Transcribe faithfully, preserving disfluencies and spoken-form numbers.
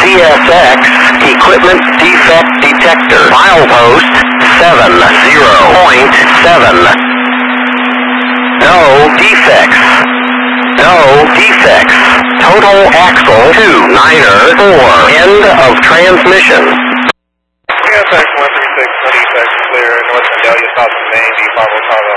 C S X, equipment defect detector, milepost seven zero point seven. No defects. No defects. Total axle two niner four. End of transmission. C S X one three six, one defect clear, North Vandalia, South Main, D five oh five.